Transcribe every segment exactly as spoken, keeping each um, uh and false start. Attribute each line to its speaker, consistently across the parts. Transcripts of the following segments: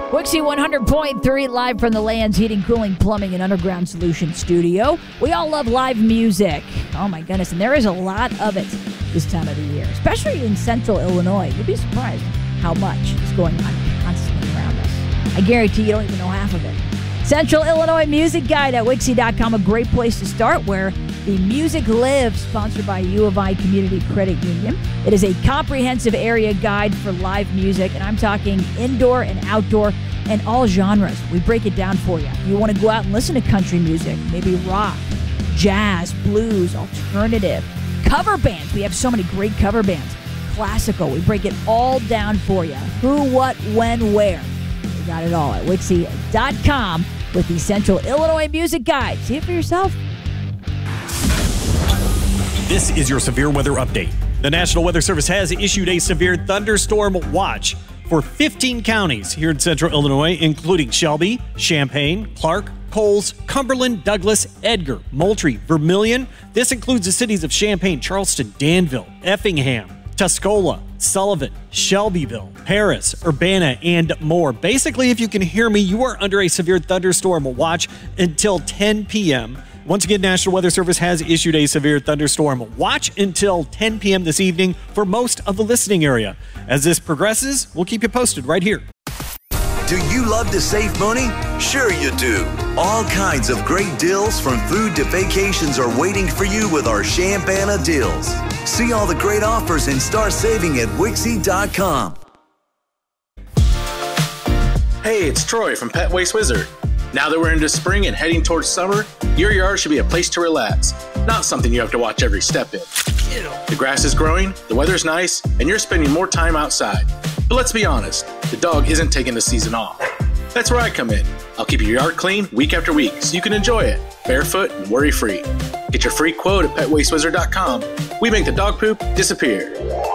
Speaker 1: Wixie one hundred point three live from the Lands Heating, Cooling, Plumbing, and Underground Solutions studio. We all love live music. Oh my goodness, and there is a lot of it this time of the year, especially in central Illinois. You'll be surprised how much is going on constantly around us. I guarantee you don't even know half of it. Central Illinois Music Guide at Wixie dot com, a great place to start, where the music lives, sponsored by U of I Community Credit Union. It is a comprehensive area guide for live music, and I'm talking indoor and outdoor and all genres. We break it down for you. If you want to go out and listen to country music, maybe rock, jazz, blues, alternative, cover bands. We have so many great cover bands. Classical. We break it all down for you. Who, what, when, where. We got it all at Wixie dot com with the Central Illinois Music Guide. See it for yourself.
Speaker 2: This is your severe weather update. The National Weather Service has issued a severe thunderstorm watch for fifteen counties here in central Illinois, including Shelby, Champaign, Clark, Coles, Cumberland, Douglas, Edgar, Moultrie, Vermilion. This includes the cities of Champaign, Charleston, Danville, Effingham, Tuscola, Sullivan, Shelbyville, Paris, Urbana, and more. Basically, if you can hear me, you are under a severe thunderstorm watch until ten p.m. Once again, National Weather Service has issued a severe thunderstorm watch until ten p.m. this evening for most of the listening area. As this progresses, we'll keep you posted right here.
Speaker 3: Do you love to save money? Sure you do. All kinds of great deals from food to vacations are waiting for you with our Champana deals. See all the great offers and start saving at Wixie dot com.
Speaker 4: Hey, it's Troy from Pet Waste Wizard. Now that we're into spring and heading towards summer, your yard should be a place to relax, not something you have to watch every step in. The grass is growing, the weather's nice, and you're spending more time outside. But let's be honest, the dog isn't taking the season off. That's where I come in. I'll keep your yard clean week after week so you can enjoy it, barefoot and worry-free. Get your free quote at Pet Waste Wizard dot com. We make the dog poop disappear.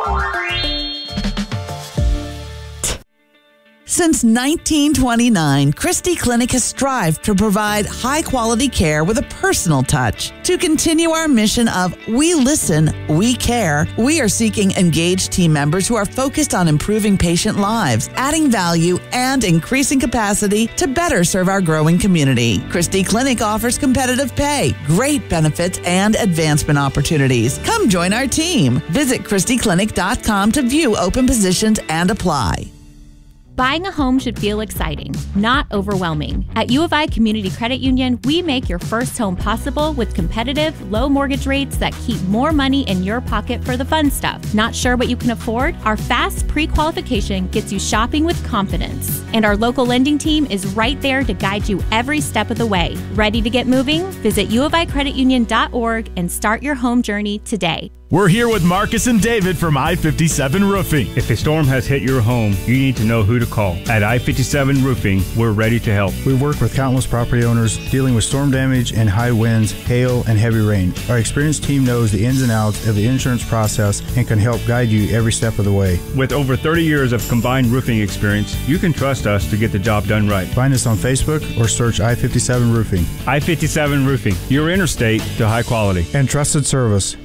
Speaker 5: Since nineteen twenty-nine, Christie Clinic has strived to provide high-quality care with a personal touch. To continue our mission of we listen, we care, we are seeking engaged team members who are focused on improving patient lives, adding value, and increasing capacity to better serve our growing community. Christie Clinic offers competitive pay, great benefits, and advancement opportunities. Come join our team. Visit Christie Clinic dot com to view open positions and apply.
Speaker 6: Buying a home should feel exciting, not overwhelming. At U of I Community Credit Union, we make your first home possible with competitive, low mortgage rates that keep more money in your pocket for the fun stuff. Not sure what you can afford? Our fast pre-qualification gets you shopping with confidence. And our local lending team is right there to guide you every step of the way. Ready to get moving? Visit U of I credit union dot org and start your home journey today.
Speaker 7: We're here with Marcus and David from I fifty-seven Roofing.
Speaker 8: If a storm has hit your home, you need to know who to call. At I fifty-seven Roofing, we're ready to help.
Speaker 9: We work with countless property owners dealing with storm damage and high winds, hail, and heavy rain. Our experienced team knows the ins and outs of the insurance process and can help guide you every step of the way.
Speaker 8: With over thirty years of combined roofing experience, you can trust us to get the job done right.
Speaker 9: Find us on Facebook or search I fifty-seven Roofing.
Speaker 8: I fifty-seven Roofing, your interstate to high quality.
Speaker 9: And trusted service.